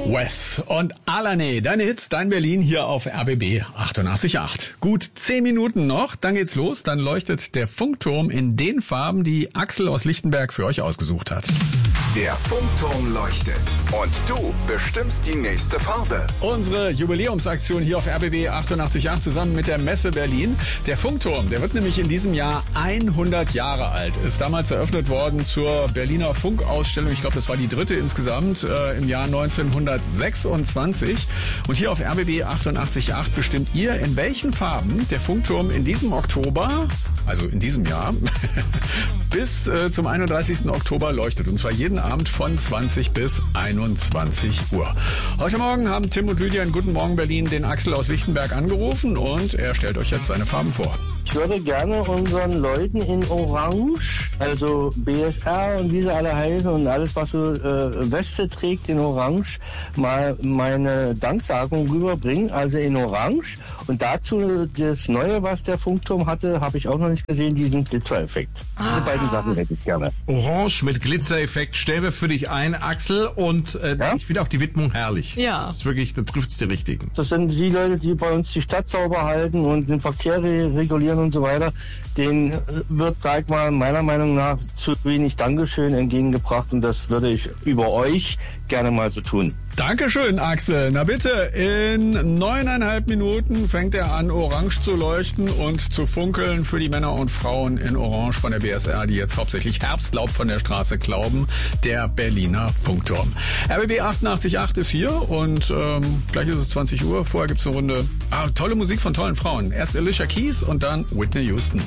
Wes und Alane, deine Hits, dein Berlin hier auf RBB 88.8. Gut 10 Minuten noch, dann geht's los, dann leuchtet der Funkturm in den Farben, die Axel aus Lichtenberg für euch ausgesucht hat. Der Funkturm leuchtet und du bestimmst die nächste Farbe. Unsere Jubiläumsaktion hier auf RBB 88.8 zusammen mit der Messe Berlin. Der Funkturm, der wird nämlich in diesem Jahr 100 Jahre alt. Ist damals eröffnet worden zur Berliner Funkausstellung. Ich glaube, das war die dritte insgesamt im Jahr 1926. Und hier auf RBB 88.8 bestimmt ihr, in welchen Farben der Funkturm in diesem Oktober, also in diesem Jahr, bis zum 31. Oktober leuchtet. Und zwar jeden Abend von 20 bis 21 Uhr. Heute Morgen haben Tim und Lydia in Guten Morgen Berlin den Axel aus Lichtenberg angerufen und er stellt euch jetzt seine Farben vor. Ich würde gerne unseren Leuten in Orange, also BSR und wie sie alle heißen und alles, was so Weste trägt in Orange, mal meine Danksagung rüberbringen, also in Orange. Und dazu das Neue, was der Funkturm hatte, habe ich auch noch nicht gesehen, diesen Glitzereffekt. Diese beiden Sachen hätte ich gerne. Orange mit Glitzereffekt, stellen wir für dich ein, Axel. Und ich finde auch die Widmung herrlich. Ja. Das ist wirklich, da trifft es die Richtigen. Das sind die Leute, die bei uns die Stadt sauber halten und den Verkehr regulieren und so weiter. Denen wird, sag mal, meiner Meinung nach zu wenig Dankeschön entgegengebracht und das würde ich über euch gerne mal so tun. Dankeschön, Axel. Na bitte, in 9,5 Minuten fängt er an, orange zu leuchten und zu funkeln für die Männer und Frauen in Orange von der BSR, die jetzt hauptsächlich Herbstlaub von der Straße glauben, der Berliner Funkturm. RBB 88.8 ist hier und gleich ist es 20 Uhr. Vorher gibt's eine Runde tolle Musik von tollen Frauen. Erst Alicia Keys und dann Whitney Houston.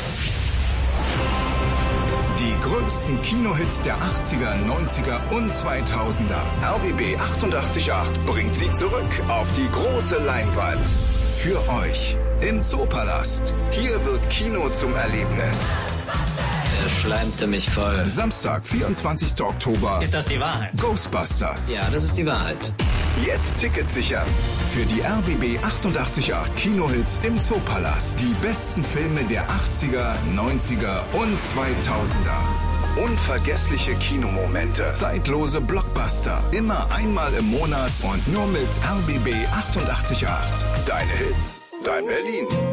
Die größten Kinohits der 80er, 90er und 2000er. RBB 88.8 bringt sie zurück auf die große Leinwand. Für euch im Zoopalast. Hier wird Kino zum Erlebnis. Er schleimte mich voll. Samstag, 24. Oktober. Ist das die Wahrheit? Ghostbusters. Ja, das ist die Wahrheit. Jetzt Ticket sichern. Für die RBB 88.8 Kinohits im Zoopalast. Die besten Filme der 80er, 90er und 2000er. Unvergessliche Kinomomente. Zeitlose Blockbuster. Immer einmal im Monat und nur mit RBB 88.8. Deine Hits, dein Berlin.